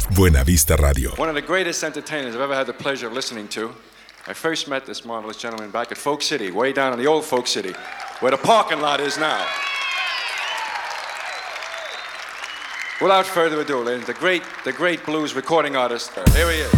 Buena Vista Radio. One of the greatest entertainers I've ever had the pleasure of listening to. I first met this marvelous gentleman back at Folk City, way down in the old Folk City, where the parking lot is now. Without further ado, ladies, the great blues recording artist, here he is.